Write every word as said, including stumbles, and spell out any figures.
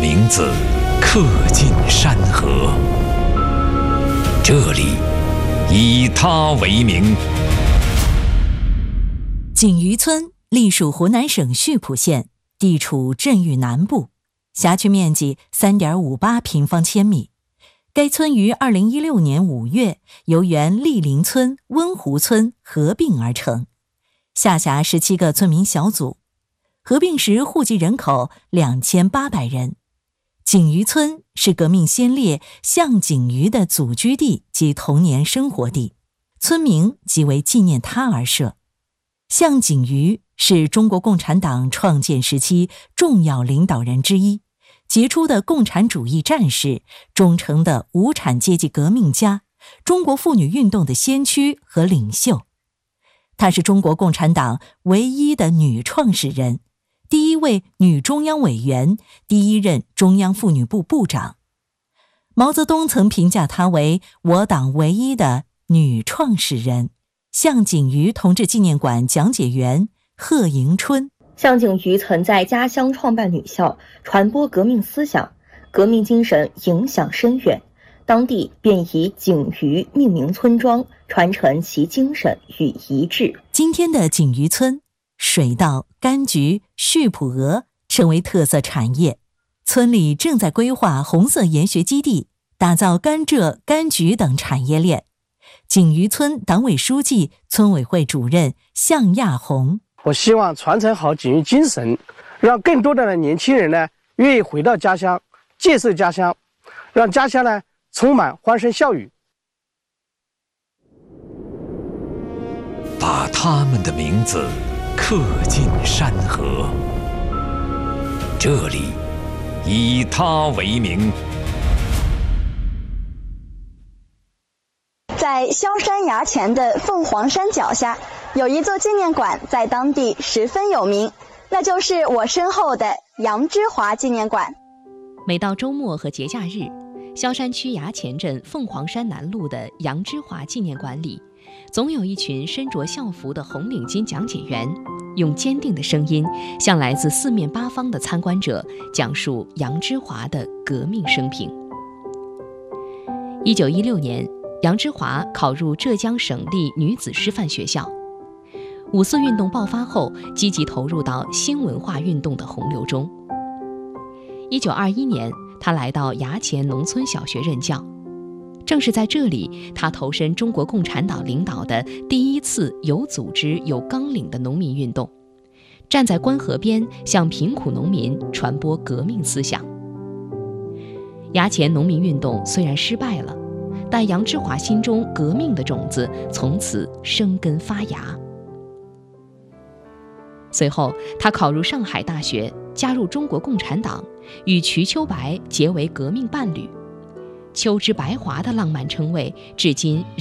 名字刻进山河，这里以它为名。 景渔村隶属湖南省溆浦县，地处镇域南部，辖区面积 三点五八平方千米。该村于二零一六年五月由原立林村、温湖村合并而成，下辖十七个村民小组，合并时户籍人口两千八百人。景渔村是革命先烈项景渔的祖居地及童年生活地，村名即为纪念他而设。项景渔是中国共产党创建时期重要领导人之一，杰出的共产主义战士，忠诚的无产阶级革命家，中国妇女运动的先驱和领袖。她是中国共产党唯一的女创始人，第一位女中央委员，第一任中央妇女部部长。毛泽东曾评价她为我党唯一的女创始人。项景渔同志纪念馆讲解员贺迎春： 项景渔曾在家乡创办女校，传播革命思想，革命精神影响深远，当地便以景渔命名村庄，传承其精神与遗志。 今天的景渔村，水稻、柑橘、溆浦鹅成为特色产业，村里正在规划红色研学基地，打造甘蔗、柑橘等产业链。景渔村党委书记、村委会主任向亚红： 我希望传承好景渔精神，让更多的年轻人呢愿意回到家乡，建设家乡，让家乡呢充满欢声笑语。 把他们的名字刻进山河，这里以它为名。 在萧山崖前的凤凰山脚下，有一座纪念馆，在当地十分有名，那就是我身后的杨之华纪念馆。 每到周末和节假日，萧山区崖前镇凤凰山南路的杨之华纪念馆里，总有一群身着校服的红领巾讲解员，用坚定的声音向来自四面八方的参观者讲述杨之华的革命生平。一九一六年，杨之华考入浙江省立女子师范学校。五四运动爆发后，积极投入到新文化运动的洪流中。一九二一年，他来到崖前农村小学任教。正是在这里，他投身中国共产党领导的第一次有组织、有纲领的农民运动，站在关河边向贫苦农民传播革命思想。崖前农民运动虽然失败了，但杨之华心中革命的种子从此生根发芽。随后，他考入上海大学，加入中国共产党，与瞿秋白结为革命伴侣。秋之白华的浪漫称谓，至今